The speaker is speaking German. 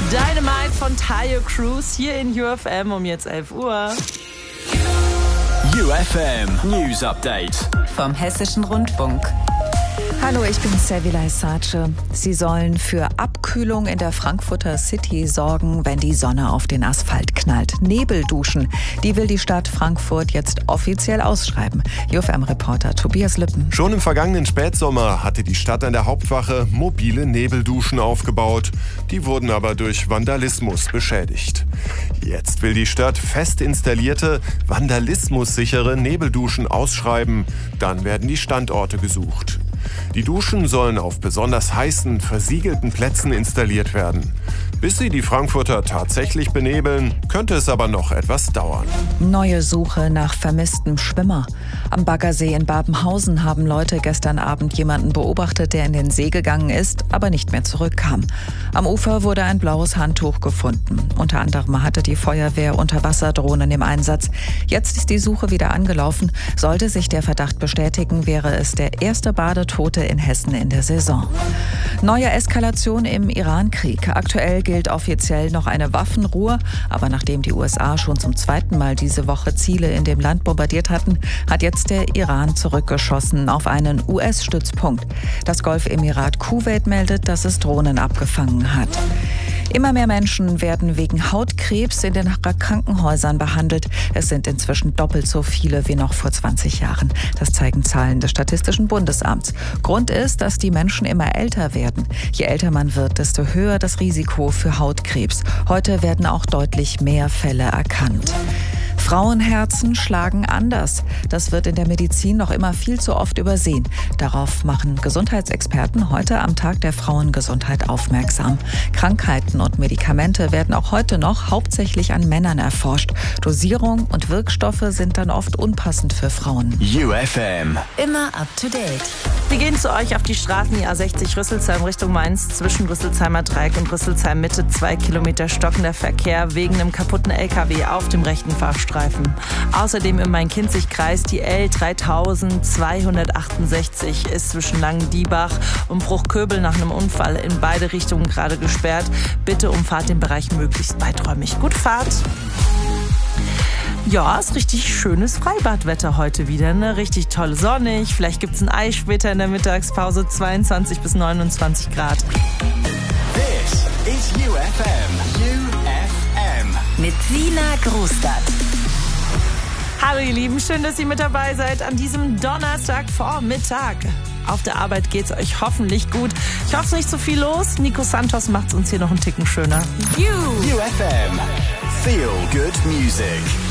Dynamite von Tayo Cruz hier in UFM um jetzt 11 Uhr. UFM News Update vom Hessischen Rundfunk. Hallo, ich bin Sevilay Sace. Sie sollen für Abkühlung in der Frankfurter City sorgen, wenn die Sonne auf den Asphalt knallt. Nebelduschen, die will die Stadt Frankfurt jetzt offiziell ausschreiben. UFM-Reporter Tobias Lippen. Schon im vergangenen Spätsommer hatte die Stadt an der Hauptwache mobile Nebelduschen aufgebaut. Die wurden aber durch Vandalismus beschädigt. Jetzt will die Stadt fest installierte, vandalismussichere Nebelduschen ausschreiben. Dann werden die Standorte gesucht. Die Duschen sollen auf besonders heißen, versiegelten Plätzen installiert werden. Bis sie die Frankfurter tatsächlich benebeln, könnte es aber noch etwas dauern. Neue Suche nach vermisstem Schwimmer. Am Baggersee in Babenhausen haben Leute gestern Abend jemanden beobachtet, der in den See gegangen ist, aber nicht mehr zurückkam. Am Ufer wurde ein blaues Handtuch gefunden. Unter anderem hatte die Feuerwehr Unterwasserdrohnen im Einsatz. Jetzt ist die Suche wieder angelaufen. Sollte sich der Verdacht bestätigen, wäre es der erste Badetote in Hessen in der Saison. Neue Eskalation im Iran-Krieg. Aktuell gilt offiziell noch eine Waffenruhe. Aber nachdem die USA schon zum zweiten Mal diese Woche Ziele in dem Land bombardiert hatten, hat jetzt der Iran zurückgeschossen auf einen US-Stützpunkt. Das Golfemirat Kuwait meldet, dass es Drohnen abgefangen hat. Immer mehr Menschen werden wegen Hautkrebs in den Krankenhäusern behandelt. Es sind inzwischen doppelt so viele wie noch vor 20 Jahren. Das zeigen Zahlen des Statistischen Bundesamts. Grund ist, dass die Menschen immer älter werden. Je älter man wird, desto höher das Risiko für Hautkrebs. Heute werden auch deutlich mehr Fälle erkannt. Frauenherzen schlagen anders. Das wird in der Medizin noch immer viel zu oft übersehen. Darauf machen Gesundheitsexperten heute am Tag der Frauengesundheit aufmerksam. Krankheiten und Medikamente werden auch heute noch hauptsächlich an Männern erforscht. Dosierung und Wirkstoffe sind dann oft unpassend für Frauen. UFM Immer up to date. Wir gehen zu euch auf die Straßen, die A60 Rüsselsheim Richtung Mainz, zwischen Rüsselsheimer Dreieck und Rüsselsheim Mitte 2 Kilometer stockender Verkehr wegen einem kaputten LKW auf dem rechten Fahrstreifen. Außerdem im Main-Kinzig-Kreis die L3268 ist zwischen Langendiebach und Bruchköbel nach einem Unfall in beide Richtungen gerade gesperrt. Bitte umfahrt den Bereich möglichst weiträumig. Gute Fahrt! Ja, ist richtig schönes Freibadwetter heute wieder, ne? Richtig toll sonnig. Vielleicht gibt's ein Eis später in der Mittagspause, 22 bis 29 Grad. This is UFM. UFM. Mit Sina Großstadt. Hallo ihr Lieben, schön, dass ihr mit dabei seid an diesem Donnerstagvormittag. Auf der Arbeit geht's euch hoffentlich gut. Ich hoffe, es ist nicht so viel los. Nico Santos macht's uns hier noch einen Ticken schöner. UFM. Feel good music.